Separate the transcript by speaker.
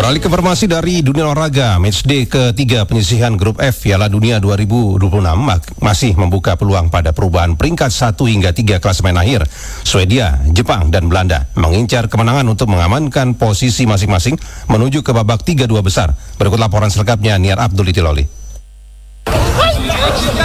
Speaker 1: Beralih ke informasi dari dunia olahraga, matchday ketiga penyisihan grup F Piala Dunia 2026 masih membuka peluang pada perubahan peringkat 1 hingga 3 klasemen akhir. Swedia, Jepang, dan Belanda mengincar kemenangan untuk mengamankan posisi masing-masing menuju ke babak 32 besar. Berikut laporan selengkapnya Niar Abdul Itiloli.